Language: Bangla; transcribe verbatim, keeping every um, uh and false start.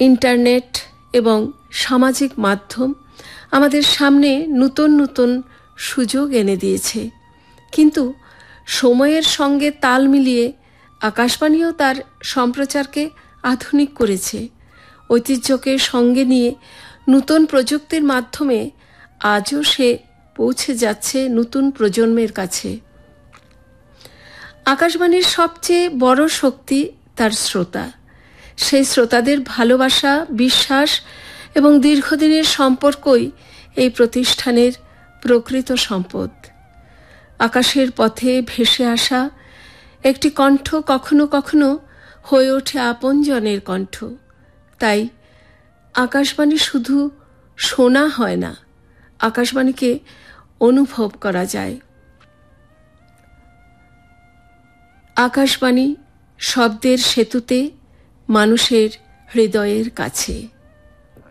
ইন্টারনেট এবং সামাজিক মাধ্যম আমাদের সামনে নতুন নতুন সুযোগ এনে দিয়েছে, কিন্তু সময়ের সঙ্গে তাল মিলিয়ে আকাশবাণীও তার সম্প্রচারকে আধুনিক করেছে। ঐতিহ্যকে সঙ্গে নিয়ে নতুন প্রযুক্তির মাধ্যমে আজও সে পৌঁছে যাচ্ছে নতুন প্রজন্মের কাছে। আকাশবাণীর সবচেয়ে বড় শক্তি তার শ্রোতা। সেই শ্রোতাদের ভালোবাসা, বিশ্বাস এবং দীর্ঘদিনের সম্পর্কই এই প্রতিষ্ঠানের প্রকৃত সম্পদ। আকাশের পথে ভেসে আসা একটি কণ্ঠ কখনো কখনো হয়ে ওঠে আপনজনের কণ্ঠ। তাই আকাশবাণী শুধু শোনা হয় না, আকাশবাণীকে অনুভব করা যায়। আকাশবাণী শব্দের সেতুতে, মানুষের হৃদয়ের কাছে।